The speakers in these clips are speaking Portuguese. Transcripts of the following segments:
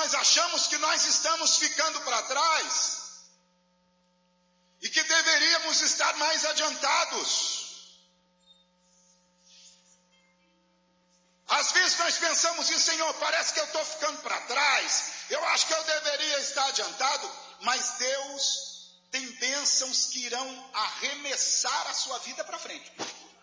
nós achamos que nós estamos ficando para trás e que deveríamos estar mais adiantados. Às vezes nós pensamos isso, Senhor, parece que eu estou ficando para trás, eu acho que eu deveria estar adiantado, mas Deus tem bênçãos que irão arremessar a sua vida para frente.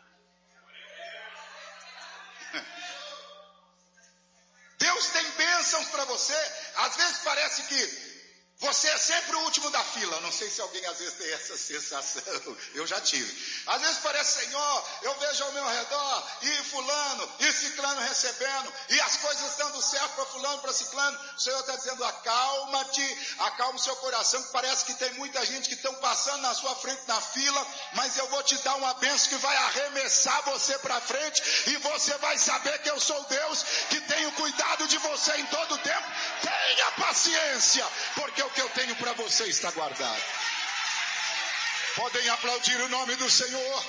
Deus tem bênçãos para você. Às vezes parece que você é sempre o último da fila. Não sei se alguém às vezes tem essa sensação. Eu já tive. Às vezes parece, Senhor, eu vejo ao meu redor, e fulano, e ciclano recebendo, e as coisas dando certo para fulano, para ciclano. O Senhor está dizendo, acalma-te, acalma o seu coração, que parece que tem muita gente que estão passando na sua frente na fila, mas eu vou te dar uma bênção que vai arremessar você para frente, e você vai saber que eu sou Deus, que tenho cuidado de você em todo o tempo. Tenha paciência, porque o que eu tenho para você está guardado. Podem aplaudir o nome do Senhor.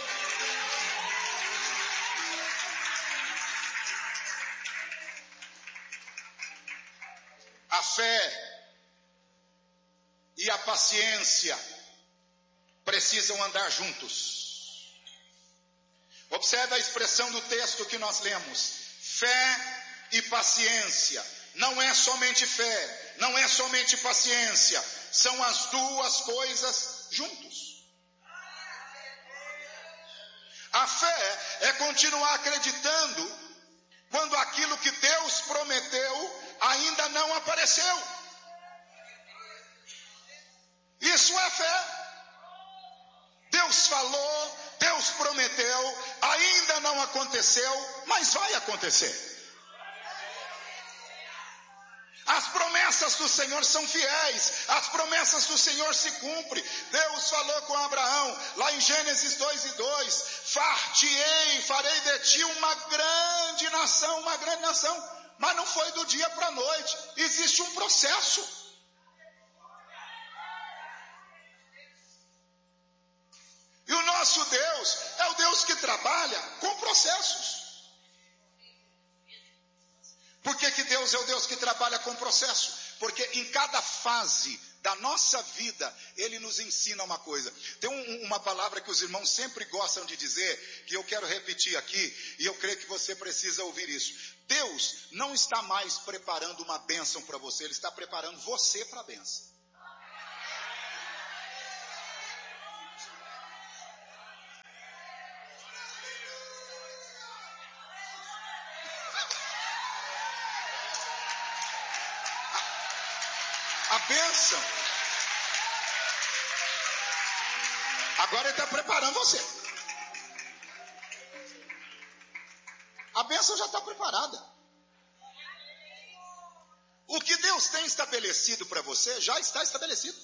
A fé e a paciência precisam andar juntos. Observe a expressão do texto que nós lemos. Fé e paciência. Não é somente fé, não é somente paciência, são as duas coisas juntos. A fé é continuar acreditando quando aquilo que Deus prometeu ainda não apareceu. Isso é fé. Deus falou, Deus prometeu, ainda não aconteceu, mas vai acontecer. As promessas do Senhor são fiéis, as promessas do Senhor se cumprem. Deus falou com Abraão, lá em Gênesis 2:2, far-te-ei, farei de ti uma grande nação, mas não foi do dia para a noite, existe um processo. E o nosso Deus é o Deus que trabalha com processos. Por que Deus é o Deus que trabalha com processo? Porque em cada fase da nossa vida, Ele nos ensina uma coisa. Tem uma palavra que os irmãos sempre gostam de dizer, que eu quero repetir aqui, e eu creio que você precisa ouvir isso. Deus não está mais preparando uma bênção para você, Ele está preparando você para a bênção. A bênção, agora Ele está preparando você. A bênção já está preparada. O que Deus tem estabelecido para você já está estabelecido.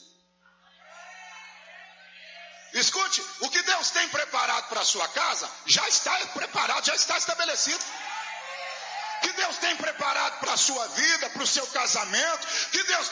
Escute, o que Deus tem preparado para a sua casa já está preparado, já está estabelecido. Que Deus tem preparado para a sua vida, para o seu casamento, que Deus